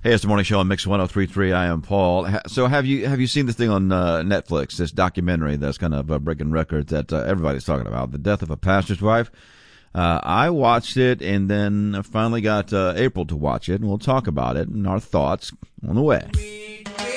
Hey, it's the morning show on Mix 103.3. I am Paul. So have you seen this thing on Netflix, this documentary that's kind of breaking records that everybody's talking about, The Death of a Pastor's Wife? I watched it and then finally got April to watch it, and we'll talk about it and our thoughts on the way.